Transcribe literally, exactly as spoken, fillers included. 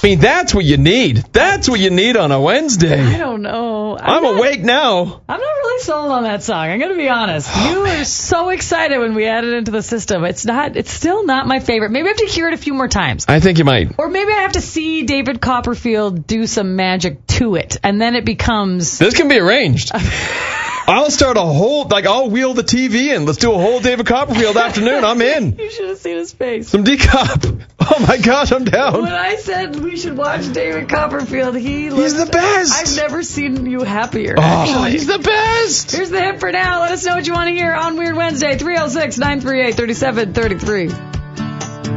I mean, that's what you need. That's what you need on a Wednesday. I don't know. I'm, I'm not, awake now. I'm not really sold on that song. I'm going to be honest. You were so excited when we added it into the system. It's not. It's still not my favorite. Maybe I have to hear it a few more times. I think you might. Or maybe I have to see David Copperfield do some magic to it, and then it becomes... This can be arranged. I'll start a whole, like, I'll wheel the T V in. Let's do a whole David Copperfield afternoon. I'm in. You should have seen his face. Some D-Cop. Oh, my gosh, I'm down. When I said we should watch David Copperfield, he looked... He's the best. I've never seen you happier, Oh, actually. he's the best. Here's the hit for now. Let us know what you want to hear on Weird Wednesday, three oh six, nine three eight, three seven three three.